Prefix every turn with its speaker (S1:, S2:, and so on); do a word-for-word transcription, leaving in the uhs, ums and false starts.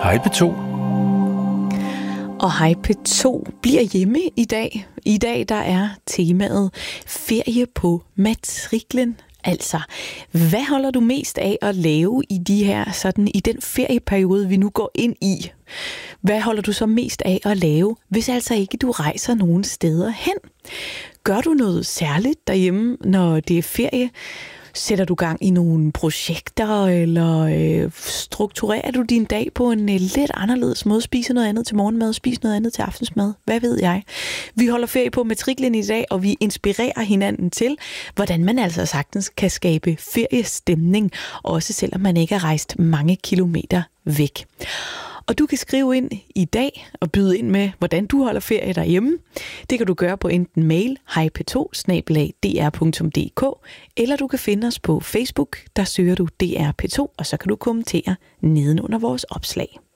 S1: Hej P to.
S2: Og Hej P to bliver hjemme i dag. I dag der er temaet ferie på matriklen. Altså, hvad holder du mest af at lave i de her, sådan i den ferieperiode, vi nu går ind i? Hvad holder du så mest af at lave, hvis altså ikke du rejser nogen steder hen? Gør du noget særligt derhjemme, når det er ferie? Sætter du gang i nogle projekter, eller øh, strukturerer du din dag på en øh, lidt anderledes måde? Spiser noget andet til morgenmad, spiser noget andet til aftensmad? Hvad ved jeg? Vi holder ferie på matriklen i dag, og vi inspirerer hinanden til, hvordan man altså sagtens kan skabe feriestemning, også selvom man ikke har rejst mange kilometer væk. Og du kan skrive ind i dag og byde ind med, hvordan du holder ferie derhjemme. Det kan du gøre på enten mail hej p to bindestreg d r punktum d k, eller du kan finde os på Facebook. Der søger du D R P to, og så kan du kommentere nedenunder vores opslag.